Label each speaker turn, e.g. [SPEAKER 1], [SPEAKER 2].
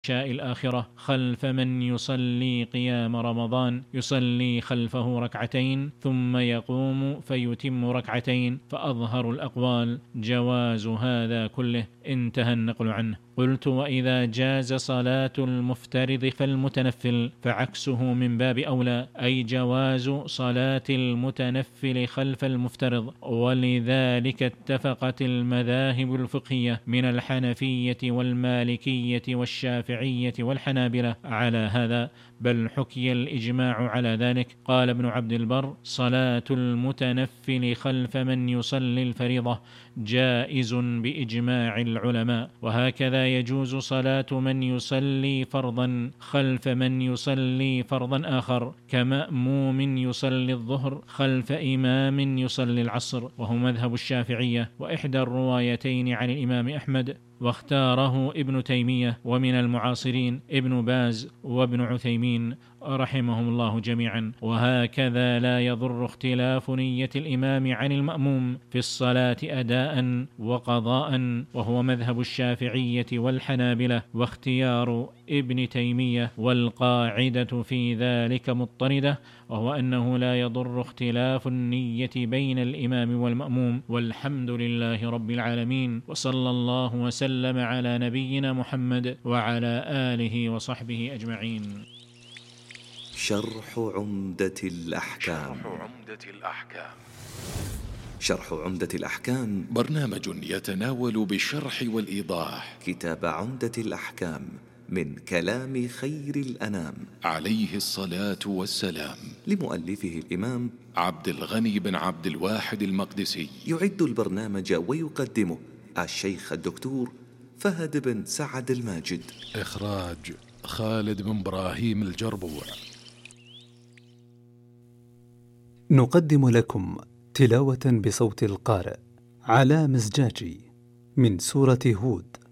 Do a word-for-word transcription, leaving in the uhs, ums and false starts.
[SPEAKER 1] عشاء الآخرة خلف من يصلي قيام رمضان يصلي خلفه ركعتين ثم يقوم فيتم ركعتين، فأظهر الأقوال جواز هذا كله، انتهى النقل عنه. قلت: وإذا جاز صلاة المفترض فالمتنفل فعكسه من باب أولى، أي جواز صلاة المتنفل خلف المفترض. ولذلك اتفقت المذاهب الفقهية من الحنفية والمالكية والشافعية والحنابلة على هذا، بل حكي الإجماع على ذلك. قال ابن عبد البر: صلاة المتنفل خلف من يصلي الفريضة جائز بإجماع العلماء، وهكذا يجوز صلاة من يصلي فرضا خلف من يصلي فرضا آخر، كمأموم يصلي الظهر خلف إمام يصلي العصر، وهو مذهب الشافعية وإحدى الروايتين عن الإمام أحمد، واختاره ابن تيمية ومن المعاصرين ابن باز وابن عثيمين رحمهم الله جميعا. وهكذا لا يضر اختلاف نية الإمام عن المأموم في الصلاة أداء وقضاء، وهو مذهب الشافعية والحنابلة واختيار ابن تيمية، والقاعدة في ذلك مضطردة، وهو أنه لا يضر اختلاف النية بين الإمام والمأموم. والحمد لله رب العالمين، وصلى الله وسلم على نبينا محمد وعلى آله وصحبه أجمعين.
[SPEAKER 2] شرح عمدة الأحكام.
[SPEAKER 3] شرح عمدة الأحكام.
[SPEAKER 2] شرح عمدة الأحكام
[SPEAKER 3] برنامج يتناول بالشرح والإيضاح
[SPEAKER 2] كتاب عمدة الأحكام من كلام خير الأنام
[SPEAKER 3] عليه الصلاة والسلام،
[SPEAKER 2] لمؤلفه الإمام
[SPEAKER 3] عبد الغني بن عبد الواحد المقدسي.
[SPEAKER 2] يعد البرنامج ويقدمه الشيخ الدكتور فهد بن سعد الماجد.
[SPEAKER 3] إخراج خالد بن إبراهيم الجربوع.
[SPEAKER 4] نقدم لكم تلاوة بصوت القارئ علاء مزجاجي من سورة هود،